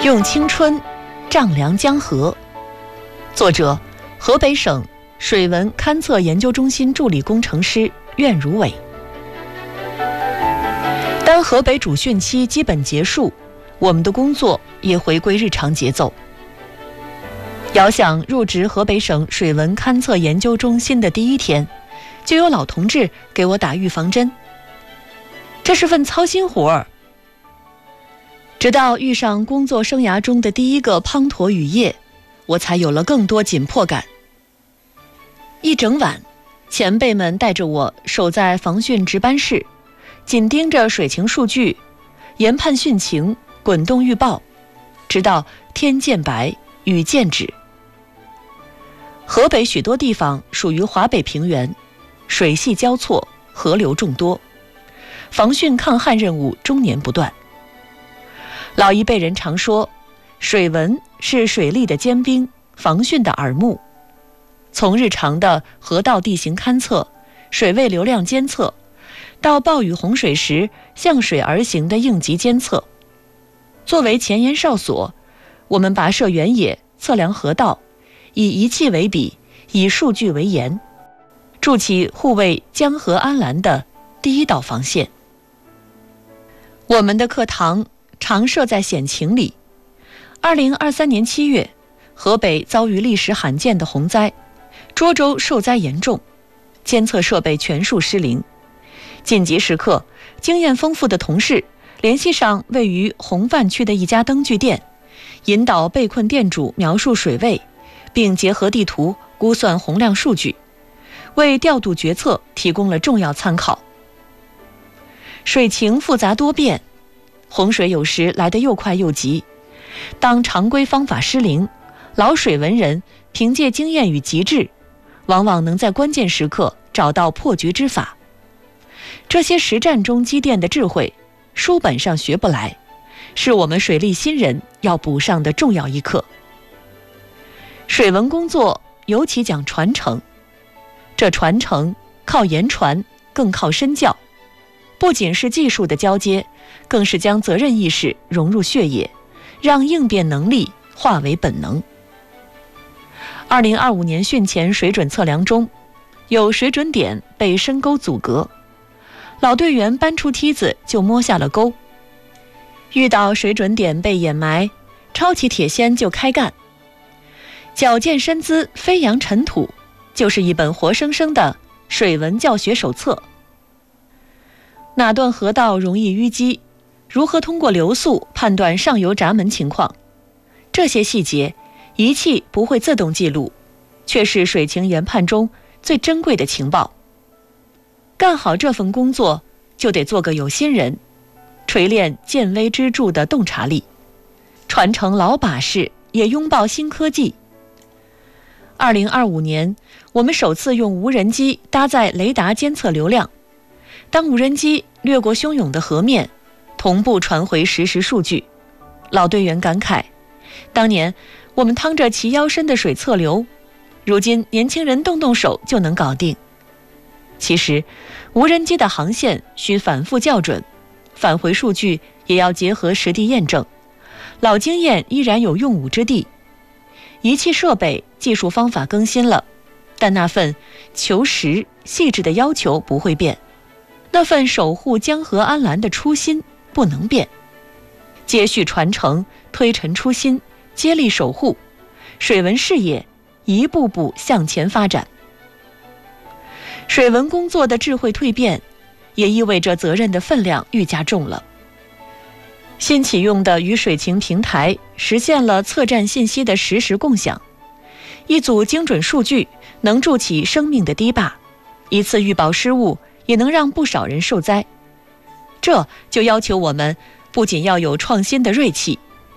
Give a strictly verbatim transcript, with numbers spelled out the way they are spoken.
用青春丈量江河。作者：河北省水文勘测研究中心助理工程师苑如伟。当河北主汛期基本结束，我们的工作也回归日常节奏。遥想入职河北省水文勘测研究中心的第一天，就有老同志给我打预防针，这是份操心活儿。直到遇上工作生涯中的第一个滂沱雨夜，我才有了更多紧迫感。一整晚，前辈们带着我守在防汛值班室，紧盯着水情数据，研判汛情，滚动预报，直到天渐白，雨渐止。河北许多地方属于华北平原，水系交错，河流众多，防汛抗旱任务终年不断。老一辈人常说，水文是水利的尖兵，防汛的耳目。从日常的河道地形勘测、水位流量监测，到暴雨洪水时向水而行的应急监测，作为前沿哨所，我们跋涉原野，测量河道，以仪器为笔，以数据为盐，筑起护卫江河安澜的第一道防线。我们的课堂常设在险情里。二零二三年七月，河北遭遇历史罕见的洪灾，涿州受灾严重，监测设备全数失灵。紧急时刻，经验丰富的同事联系上位于洪泛区的一家灯具店，引导被困店主描述水位，并结合地图估算洪量数据，为调度决策提供了重要参考。水情复杂多变，洪水有时来得又快又急，当常规方法失灵，老水文人凭借经验与极致，往往能在关键时刻找到破局之法。这些实战中积淀的智慧，书本上学不来，是我们水利新人要补上的重要一课。水文工作尤其讲传承，这传承靠言传，更靠身教，不仅是技术的交接，更是将责任意识融入血液，让应变能力化为本能。二零二五年汛前水准测量中，有水准点被深沟阻隔，老队员搬出梯子就摸下了沟。遇到水准点被掩埋，抄起铁锨就开干。矫健身姿，飞扬尘土，就是一本活生生的水文教学手册。哪段河道容易淤积，如何通过流速判断上游闸门情况，这些细节仪器不会自动记录，却是水情研判中最珍贵的情报。干好这份工作，就得做个有心人，锤炼见微知著的洞察力，传承老把式，也拥抱新科技。二零二五年，我们首次用无人机搭载雷达监测流量，当无人机掠过汹涌的河面，同步传回实时数据，老队员感慨，当年我们趟着齐腰深的水测流，如今年轻人动动手就能搞定。其实无人机的航线需反复校准，返回数据也要结合实地验证，老经验依然有用武之地。仪器设备技术方法更新了，但那份求实细致的要求不会变，那份守护江河安澜的初心不能变。接续传承，推陈出新，接力守护，水文事业一步步向前发展。水文工作的智慧蜕变，也意味着责任的分量愈加重了。新启用的与水情平台实现了测站信息的实时共享，一组精准数据能筑起生命的堤坝，一次预报失误也能让不少人受灾。这就要求我们不仅要有创新的锐气，